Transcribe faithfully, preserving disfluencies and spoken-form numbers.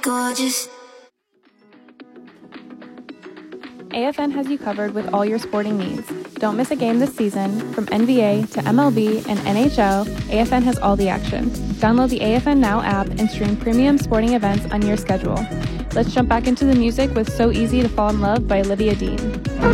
Gorgeous. A F N has you covered with all your sporting needs. Don't miss a game this season. From N B A to M L B and N H L, A F N has all the action. Download the A F N Now app and stream premium sporting events on your schedule. Let's jump back into the music with So Easy to Fall in Love by Olivia Dean.